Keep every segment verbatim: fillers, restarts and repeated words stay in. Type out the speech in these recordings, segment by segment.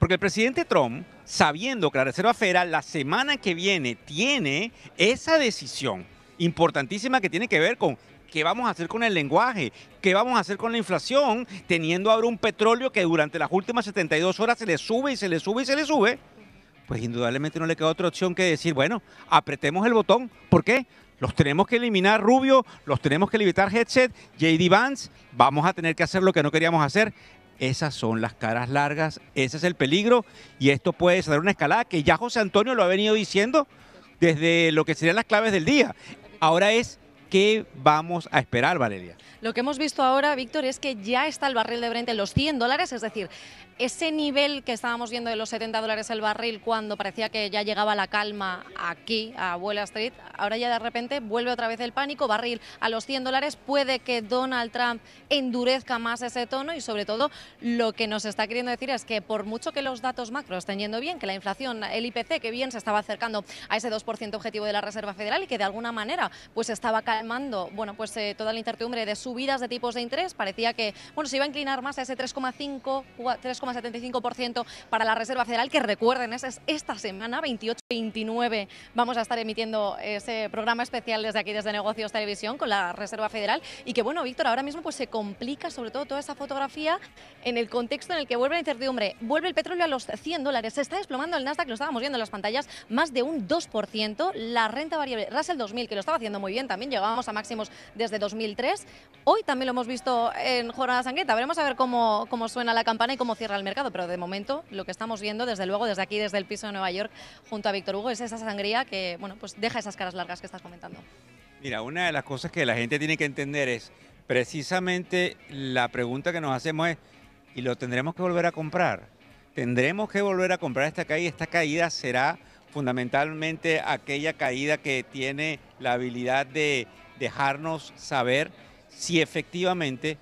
Porque el presidente Trump, sabiendo que la Reserva Federal la semana que viene tiene esa decisión importantísima que tiene que ver con qué vamos a hacer con el lenguaje, qué vamos a hacer con la inflación, teniendo ahora un petróleo que durante las últimas setenta y dos horas se le sube y se le sube y se le sube, pues indudablemente no le queda otra opción que decir, bueno, apretemos el botón. ¿Por qué? Los tenemos que eliminar Rubio, los tenemos que limitar Hegseth, J D Vance, vamos a tener que hacer lo que no queríamos hacer. Esas son las caras largas, ese es el peligro y esto puede ser una escalada que ya José Antonio lo ha venido diciendo desde lo que serían las claves del día. Ahora es, ¿qué vamos a esperar, Valeria? Lo que hemos visto ahora, Víctor, es que ya está el barril de Brent en los cien dólares, es decir, ese nivel que estábamos viendo de los setenta dólares el barril cuando parecía que ya llegaba la calma aquí, a Wall Street, ahora ya de repente vuelve otra vez el pánico, barril a los cien dólares, puede que Donald Trump endurezca más ese tono y sobre todo lo que nos está queriendo decir es que por mucho que los datos macro estén yendo bien, que la inflación, el I P C, que bien se estaba acercando a ese dos por ciento objetivo de la Reserva Federal y que de alguna manera pues estaba calmando, bueno, pues eh, toda la incertidumbre de subidas de tipos de interés, parecía que, bueno, se iba a inclinar más a ese tres coma cinco, tres coma setenta y cinco por ciento para la Reserva Federal, que recuerden, es esta semana, veintiocho veintinueve, vamos a estar emitiendo ese programa especial desde aquí, desde Negocios Televisión, con la Reserva Federal, y que, bueno, Víctor, ahora mismo pues se complica sobre todo toda esa fotografía en el contexto en el que vuelve la incertidumbre, vuelve el petróleo a los cien dólares, se está desplomando el Nasdaq, lo estábamos viendo en las pantallas, más de un dos por ciento, la renta variable Russell dos mil, que lo estaba haciendo muy bien también, llegábamos a máximos desde dos mil tres, hoy también lo hemos visto en jornada sangrienta, veremos a ver cómo, cómo suena la campana y cómo cierra el mercado, pero de momento lo que estamos viendo, desde luego, desde aquí, desde el piso de Nueva York, junto a Víctor Hugo, es esa sangría que, bueno, pues deja esas caras largas que estás comentando. Mira, una de las cosas que la gente tiene que entender es, precisamente la pregunta que nos hacemos es, ¿y lo tendremos que volver a comprar? ¿Tendremos que volver a comprar esta caída? Esta caída será fundamentalmente aquella caída que tiene la habilidad de dejarnos saber si efectivamente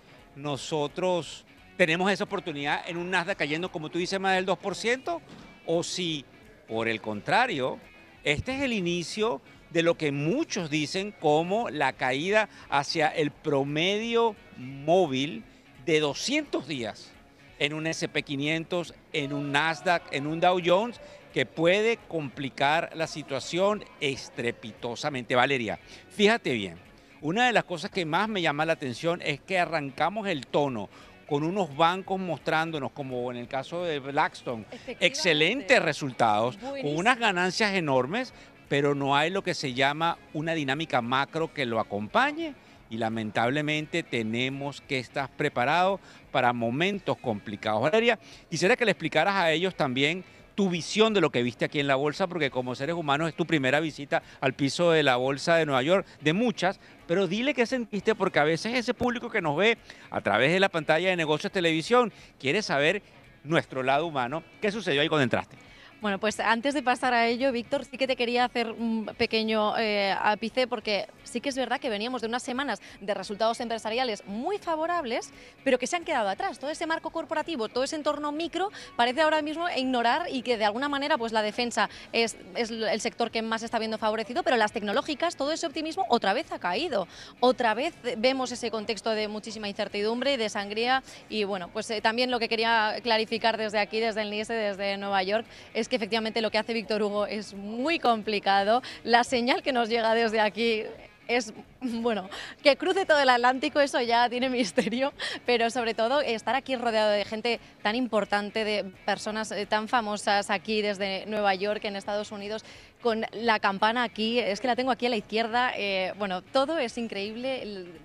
nosotros tenemos esa oportunidad en un Nasdaq cayendo, como tú dices, más del dos por ciento, o si, por el contrario, este es el inicio de lo que muchos dicen como la caída hacia el promedio móvil de doscientos días en un ese and pe quinientos, en un Nasdaq, en un Dow Jones, que puede complicar la situación estrepitosamente. Valeria, fíjate bien, una de las cosas que más me llama la atención es que arrancamos el tono con unos bancos mostrándonos, como en el caso de Blackstone, excelentes resultados, buenísimo, con unas ganancias enormes, pero no hay lo que se llama una dinámica macro que lo acompañe y lamentablemente tenemos que estar preparados para momentos complicados. Valeria, quisiera que le explicaras a ellos también tu visión de lo que viste aquí en la bolsa, porque como seres humanos es tu primera visita al piso de la bolsa de Nueva York, de muchas, pero dile qué sentiste, porque a veces ese público que nos ve a través de la pantalla de Negocios Televisión quiere saber nuestro lado humano. ¿Qué sucedió ahí cuando entraste? Bueno, pues antes de pasar a ello, Víctor, sí que te quería hacer un pequeño eh, ápice, porque sí que es verdad que veníamos de unas semanas de resultados empresariales muy favorables, pero que se han quedado atrás. Todo ese marco corporativo, todo ese entorno micro, parece ahora mismo ignorar y que de alguna manera pues la defensa es, es el sector que más está viendo favorecido, pero las tecnológicas, todo ese optimismo otra vez ha caído. Otra vez vemos ese contexto de muchísima incertidumbre y de sangría y bueno, pues eh, también lo que quería clarificar desde aquí, desde el NIESE, desde Nueva York, es que que efectivamente lo que hace Víctor Hugo es muy complicado. La señal que nos llega desde aquí es, bueno, que cruce todo el Atlántico, eso ya tiene misterio, pero sobre todo estar aquí rodeado de gente tan importante, de personas tan famosas aquí desde Nueva York, en Estados Unidos, con la campana aquí, es que la tengo aquí a la izquierda, eh, bueno, todo es increíble. El,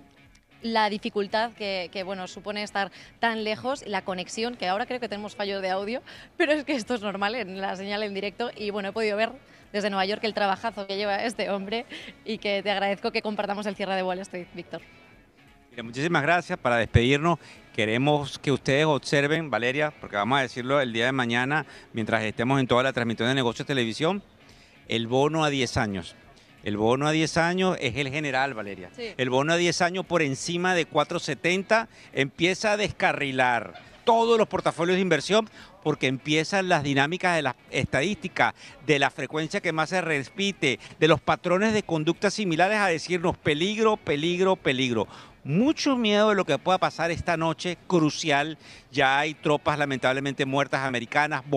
la dificultad que, que bueno, supone estar tan lejos, la conexión, que ahora creo que tenemos fallo de audio, pero es que esto es normal en la señal en directo y bueno, he podido ver desde Nueva York el trabajazo que lleva este hombre y que te agradezco que compartamos el cierre de Wall Street, Víctor. Mira, muchísimas gracias. Para despedirnos, queremos que ustedes observen, Valeria, porque vamos a decirlo el día de mañana, mientras estemos en toda la transmisión de Negocios Televisión, el bono a diez años. El bono a diez años es el general, Valeria. Sí. El bono a diez años por encima de cuatro setenta empieza a descarrilar todos los portafolios de inversión porque empiezan las dinámicas de las estadísticas, de la frecuencia que más se repite, de los patrones de conducta similares a decirnos peligro, peligro, peligro. Mucho miedo de lo que pueda pasar esta noche crucial. Ya hay tropas lamentablemente muertas americanas.